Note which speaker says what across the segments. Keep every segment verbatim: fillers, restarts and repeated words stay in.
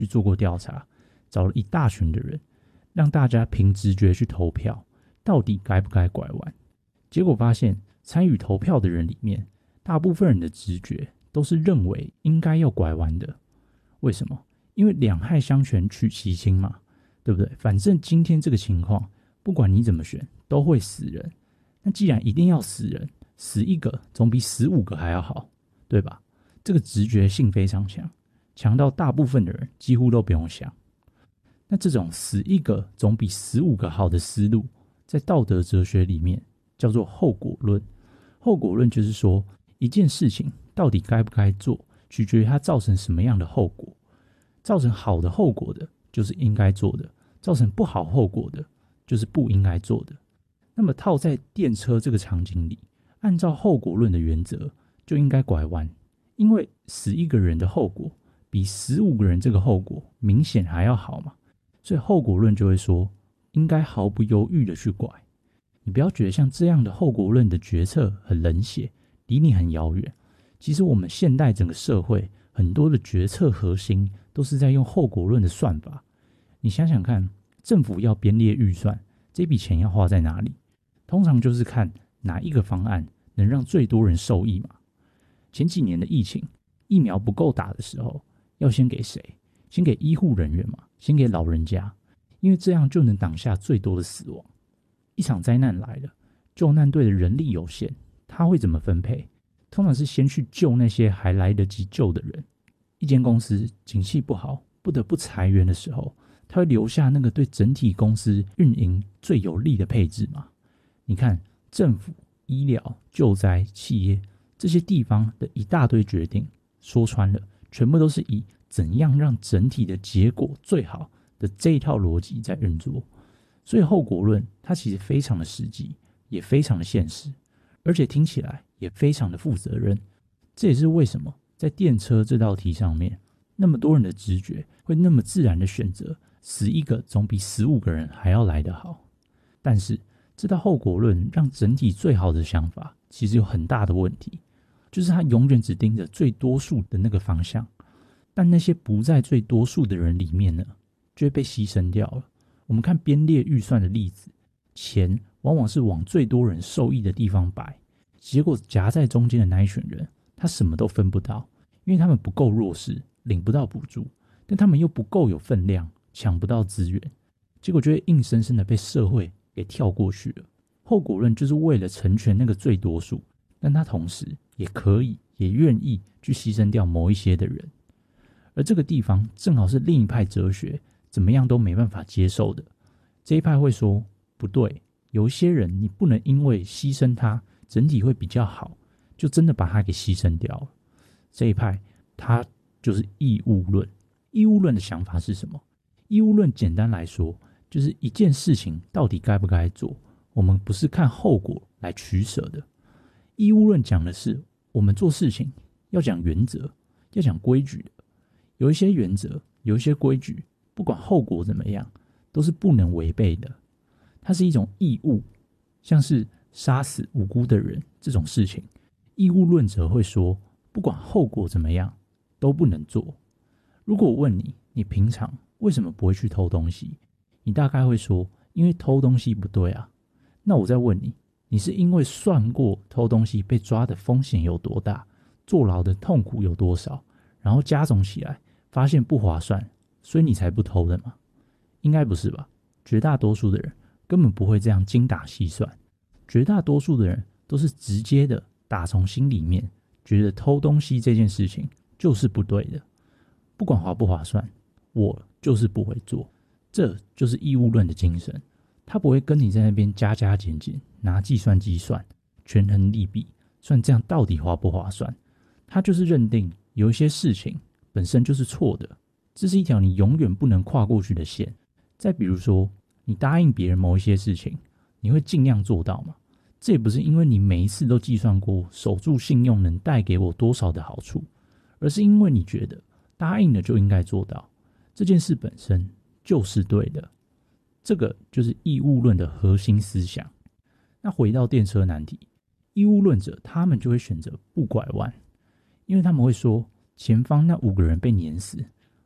Speaker 1: 去做过调查，找了一大群的人，让大家凭直觉去投票，到底该不该拐弯。结果发现，参与投票的人里面，大部分人的直觉都是认为应该要拐弯的。为什么？因为两害相权取其轻嘛，对不对？反正今天这个情况，不管你怎么选，都会死人。那既然一定要死人，死一个总比死五个还要好，对吧？这个直觉性非常强，强到大部分的人几乎都不用想。那这种死一个总比死五个好的思路，在道德哲学里面叫做后果论。后果论就是说，一件事情到底该不该做，取决于它造成什么样的后果。造成好的后果的，就是应该做的；造成不好后果的，就是不应该做的。那么套在电车这个场景里，按照后果论的原则，就应该拐弯，因为死一个人的后果比死五个人这个后果明显还要好嘛，所以后果论就会说，应该毫不犹豫的去拐。你不要觉得像这样的后果论的决策很冷血，离你很遥远。其实我们现代整个社会很多的决策核心都是在用后果论的算法。你想想看，政府要编列预算，这笔钱要花在哪里？通常就是看哪一个方案能让最多人受益嘛。前几年的疫情，疫苗不够打的时候，要先给谁？先给医护人员嘛，先给老人家，因为这样就能挡下最多的死亡。一场灾难来了，救难队的人力有限，他会怎么分配？通常是先去救那些还来得及救的人。一间公司景气不好，不得不裁员的时候，他会留下那个对整体公司运营最有利的配置嘛？你看，政府、医疗、救灾、企业这些地方的一大堆决定，说穿了，全部都是以怎样让整体的结果最好的这一套逻辑在运作。所以后果论它其实非常的实际，也非常的现实，而且听起来也非常的负责任。这也是为什么在电车这道题上面，那么多人的直觉会那么自然的选择死一个总比死五个人还要来得好。但是这套后果论让整体最好的想法其实有很大的问题，就是它永远只盯着最多数的那个方向，但那些不在最多数的人里面呢，就会被牺牲掉了。我们看编列预算的例子，钱往往是往最多人受益的地方摆，结果夹在中间的那一群人，他什么都分不到，因为他们不够弱势，领不到补助，但他们又不够有分量，抢不到资源，结果就会硬生生的被社会给跳过去了。后果论就是为了成全那个最多数，但他同时也可以也愿意去牺牲掉某一些的人。而这个地方正好是另一派哲学怎么样都没办法接受的。这一派会说，不对，有一些人你不能因为牺牲他整体会比较好，就真的把他给牺牲掉了。这一派他就是义务论。义务论的想法是什么？义务论简单来说，就是一件事情到底该不该做，我们不是看后果来取舍的。义务论讲的是，我们做事情要讲原则，要讲规矩的。有一些原则，有一些规矩，不管后果怎么样，都是不能违背的。它是一种义务，像是杀死无辜的人这种事情，义务论者会说，不管后果怎么样，都不能做。如果我问你，你平常为什么不会去偷东西？你大概会说，因为偷东西不对啊。那我再问你，你是因为算过偷东西被抓的风险有多大，坐牢的痛苦有多少，然后加总起来发现不划算，所以你才不偷的吗？应该不是吧？绝大多数的人根本不会这样精打细算，绝大多数的人都是直接的打从心里面觉得偷东西这件事情就是不对的，不管划不划算，我就是不会做。这就是义务论的精神，他不会跟你在那边加加减减，拿计算机算，权衡利弊，算这样到底划不划算。他就是认定有一些事情本身就是错的，这是一条你永远不能跨过去的线。再比如说，你答应别人某一些事情，你会尽量做到吗？这也不是因为你每一次都计算过守住信用能带给我多少的好处，而是因为你觉得答应了就应该做到，这件事本身就是对的。这个就是义务论的核心思想。那回到电车难题，义务论者他们就会选择不拐弯，因为他们会说，前方那五个人被碾死，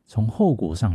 Speaker 1: 从后果上